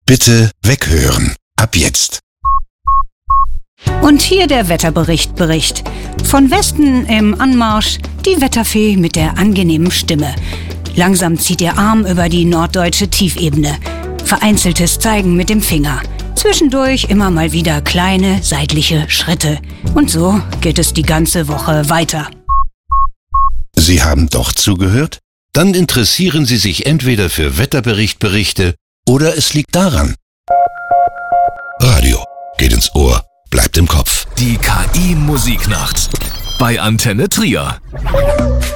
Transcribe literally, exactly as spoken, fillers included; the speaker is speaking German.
Bitte weghören. Ab jetzt. Und hier der Wetterbericht-Bericht. Von Westen im Anmarsch die Wetterfee mit der angenehmen Stimme. Langsam zieht ihr Arm über die norddeutsche Tiefebene. Vereinzeltes Zeigen mit dem Finger. Zwischendurch immer mal wieder kleine seitliche Schritte. Und so geht es die ganze Woche weiter. Sie haben doch zugehört? Dann interessieren Sie sich entweder für Wetterbericht-Berichte oder es liegt daran. Radio geht ins Ohr, bleibt im Kopf. Die K I-Musiknacht bei Antenne Trier.